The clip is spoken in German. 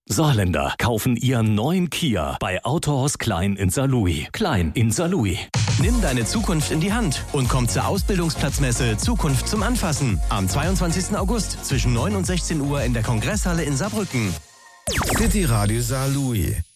Saarländer kaufen ihren neuen Kia bei Autohaus Klein in Saarlouis. Klein in Saarlouis. Nimm deine Zukunft in die Hand und komm zur Ausbildungsplatzmesse Zukunft zum Anfassen am 22. August zwischen 9 und 16 Uhr in der Kongresshalle in Saarbrücken. City Radio Saarlouis.